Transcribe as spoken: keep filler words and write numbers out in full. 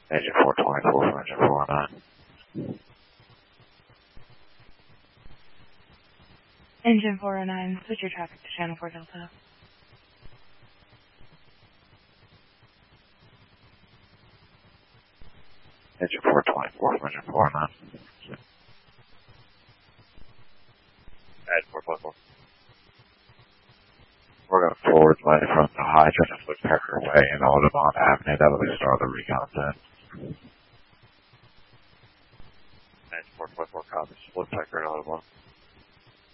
Agent four twenty-four for engine four oh nine. Engine four oh nine, switch your traffic to Channel four Delta. Engine four twenty-four for engine four oh nine. Agent four twenty-four. We're going forward lane from the hydrant and Woodpecker Way and Audubon Avenue. That'll be the start of the recon then. Agent four twenty-four copies. Woodpecker and Audubon.